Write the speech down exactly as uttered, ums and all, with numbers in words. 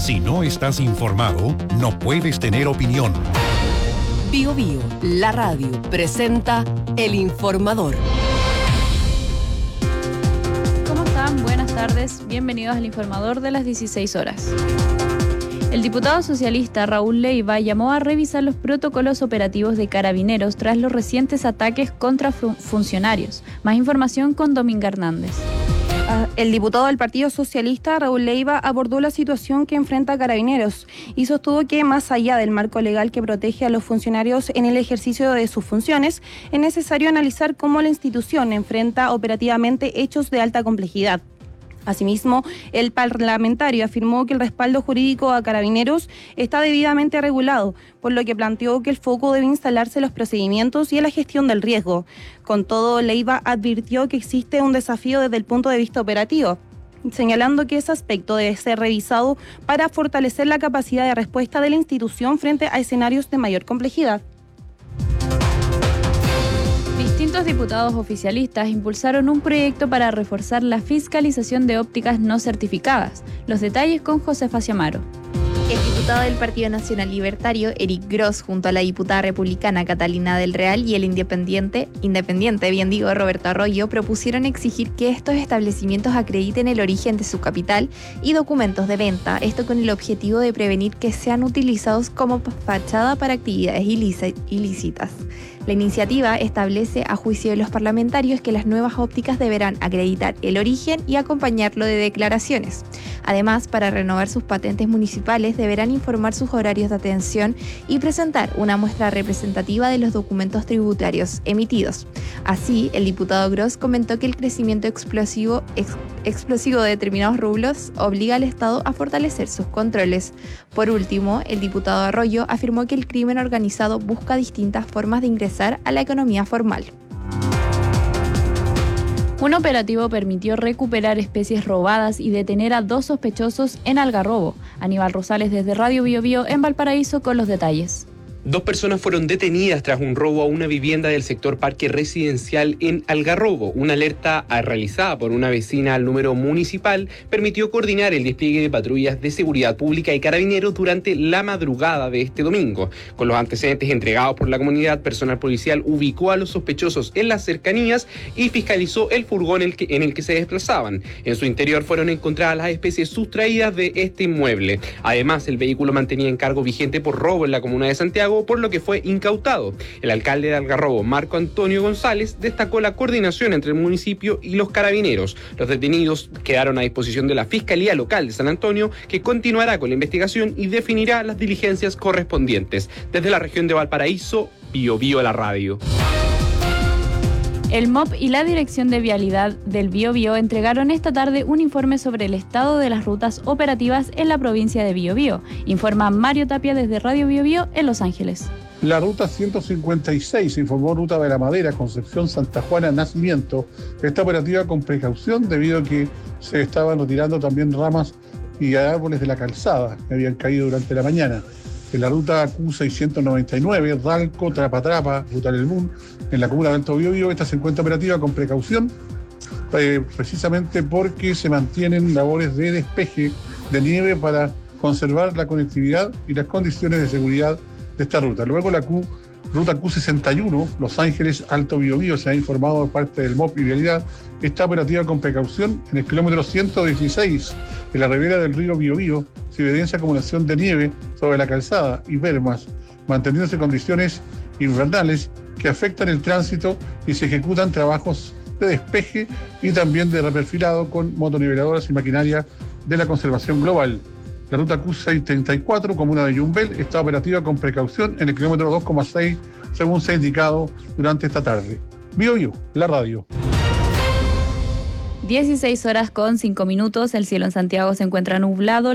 Si no estás informado, no puedes tener opinión. Bio Bio, la radio, presenta El Informador. ¿Cómo están? Buenas tardes. Bienvenidos al Informador de las dieciséis horas. El diputado socialista Raúl Leiva llamó a revisar los protocolos operativos de Carabineros tras los recientes ataques contra fun- funcionarios. Más información con Dominga Hernández. El diputado del Partido Socialista, Raúl Leiva, abordó la situación que enfrenta Carabineros y sostuvo que, más allá del marco legal que protege a los funcionarios en el ejercicio de sus funciones, es necesario analizar cómo la institución enfrenta operativamente hechos de alta complejidad. Asimismo, el parlamentario afirmó que el respaldo jurídico a Carabineros está debidamente regulado, por lo que planteó que el foco debe instalarse en los procedimientos y en la gestión del riesgo. Con todo, Leiva advirtió que existe un desafío desde el punto de vista operativo, señalando que ese aspecto debe ser revisado para fortalecer la capacidad de respuesta de la institución frente a escenarios de mayor complejidad. Distintos diputados oficialistas impulsaron un proyecto para reforzar la fiscalización de ópticas no certificadas. Los detalles con Josefa Ciamaro. El diputado del Partido Nacional Libertario, Eric Gross, junto a la diputada republicana Catalina del Real y el independiente, independiente, bien digo, Roberto Arroyo, propusieron exigir que estos establecimientos acrediten el origen de su capital y documentos de venta, esto con el objetivo de prevenir que sean utilizados como fachada para actividades ilícitas. La iniciativa establece, a juicio de los parlamentarios, que las nuevas ópticas deberán acreditar el origen y acompañarlo de declaraciones. Además, para renovar sus patentes municipales, deberán informar sus horarios de atención y presentar una muestra representativa de los documentos tributarios emitidos. Así, el diputado Gross comentó que el crecimiento explosivo, ex, explosivo de determinados rublos obliga al Estado a fortalecer sus controles. Por último, el diputado Arroyo afirmó que el crimen organizado busca distintas formas de ingresar a la economía formal. Un operativo permitió recuperar especies robadas y detener a dos sospechosos en Algarrobo. Aníbal Rosales desde Radio Bio Bio en Valparaíso con los detalles. Dos personas fueron detenidas tras un robo a una vivienda del sector Parque Residencial en Algarrobo. Una alerta realizada por una vecina al número municipal permitió coordinar el despliegue de patrullas de seguridad pública y carabineros durante la madrugada de este domingo. Con los antecedentes entregados por la comunidad, personal policial ubicó a los sospechosos en las cercanías y fiscalizó el furgón en el que, en el que se desplazaban. En su interior fueron encontradas las especies sustraídas de este inmueble. Además, el vehículo mantenía encargo vigente por robo en la comuna de Santiago, por lo que fue incautado. El alcalde de Algarrobo, Marco Antonio González, destacó la coordinación entre el municipio y los carabineros. Los detenidos quedaron a disposición de la Fiscalía Local de San Antonio, que continuará con la investigación y definirá las diligencias correspondientes. Desde la región de Valparaíso, Bio Bio la radio. El M O P y la Dirección de Vialidad del Bio Bio entregaron esta tarde un informe sobre el estado de las rutas operativas en la provincia de Bio Bio. Informa Mario Tapia desde Radio Bio Bio en Los Ángeles. La ruta ciento cincuenta y seis, informó Ruta de la Madera, Concepción, Santa Juana, Nacimiento, está operativa con precaución debido a que se estaban retirando también ramas y árboles de la calzada que habían caído durante la mañana. En la ruta Q seiscientos noventa y nueve, Ralco, Trapa Trapa, Ruta del Mun, en la comuna de Alto Biobío, esta se encuentra operativa con precaución, eh, precisamente porque se mantienen labores de despeje de nieve para conservar la conectividad y las condiciones de seguridad de esta ruta. Luego la Q, ruta Q sesenta y uno, Los Ángeles, Alto Biobío, se ha informado por parte del M O P y Vialidad, está operativa con precaución en el kilómetro ciento dieciséis, en la ribera del río Biobío. Se evidencia acumulación de nieve sobre la calzada y bermas, manteniéndose condiciones invernales que afectan el tránsito y se ejecutan trabajos de despeje y también de reperfilado con motoniveladoras y maquinaria de la conservación global. La ruta Q seiscientos treinta y cuatro, comuna de Yumbel, está operativa con precaución en el kilómetro dos coma seis, según se ha indicado durante esta tarde. Bio Bio, la radio. dieciséis horas con cinco minutos, el cielo en Santiago se encuentra nublado.